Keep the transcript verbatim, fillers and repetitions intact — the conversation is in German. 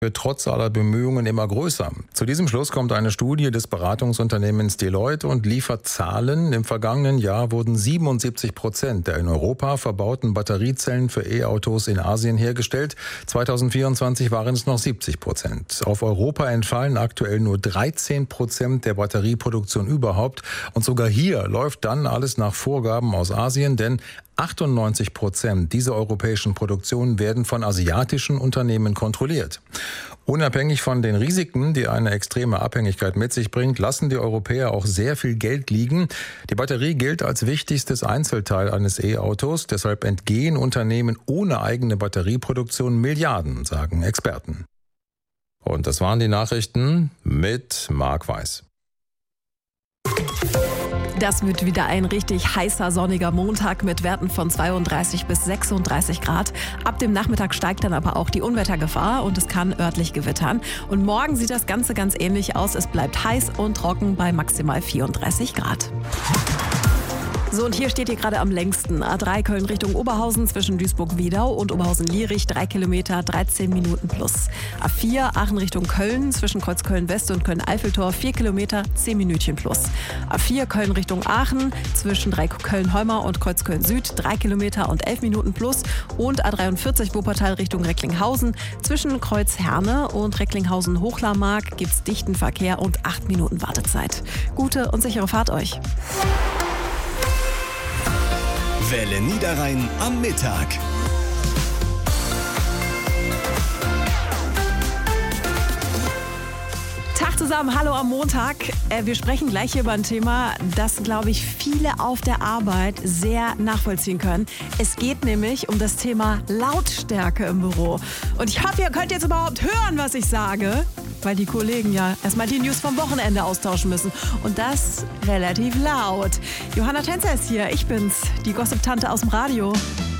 wird trotz aller Bemühungen immer größer. Zu diesem Schluss kommt eine Studie des Beratungsunternehmens Deloitte und liefert Zahlen. Im vergangenen Jahr wurden siebenundsiebzig Prozent der in Europa verbauten Batteriezellen für E-Autos in Asien hergestellt. zweitausendvierundzwanzig waren es noch siebzig Prozent. Auf Europa entfallen aktuell nur dreizehn Prozent der Batterieproduktion überhaupt. Und sogar hier läuft dann alles nach Vorgaben aus Asien, denn achtundneunzig Prozent dieser europäischen Produktionen werden von asiatischen Unternehmen kontrolliert. Unabhängig von den Risiken, die eine extreme Abhängigkeit mit sich bringt, lassen die Europäer auch sehr viel Geld liegen. Die Batterie gilt als wichtigstes Einzelteil eines E-Autos. Deshalb entgehen Unternehmen ohne eigene Batterieproduktion Milliarden, sagen Experten. Und das waren die Nachrichten mit Marc Weiß. Das wird wieder ein richtig heißer, sonniger Montag mit Werten von zweiunddreißig bis sechsunddreißig Grad. Ab dem Nachmittag steigt dann aber auch die Unwettergefahr und es kann örtlich gewittern. Und morgen sieht das Ganze ganz ähnlich aus. Es bleibt heiß und trocken bei maximal vierunddreißig Grad. So, und hier steht ihr gerade am längsten. A drei Köln Richtung Oberhausen zwischen Duisburg-Wiedau und Oberhausen-Lierich, drei Kilometer, dreizehn Minuten plus. A vier Aachen Richtung Köln zwischen Kreuzköln-West und Köln-Eiffeltor, vier Kilometer, zehn Minütchen plus. A vier Köln Richtung Aachen zwischen Köln-Holmer und Kreuzköln-Süd, drei Kilometer und elf Minuten plus. Und A dreiundvierzig Wuppertal Richtung Recklinghausen zwischen Kreuzherne und Recklinghausen-Hochlarmark gibt's dichten Verkehr und acht Minuten Wartezeit. Gute und sichere Fahrt euch. Welle Niederrhein am Mittag. Tag zusammen, hallo am Montag. Wir sprechen gleich hier über ein Thema, das, glaube ich, viele auf der Arbeit sehr nachvollziehen können. Es geht nämlich um das Thema Lautstärke im Büro. Und ich hoffe, ihr könnt jetzt überhaupt hören, was ich sage, weil die Kollegen ja erstmal die News vom Wochenende austauschen müssen. Und das relativ laut. Johanna Tänzer ist hier, ich bin's, die Gossip-Tante aus dem Radio.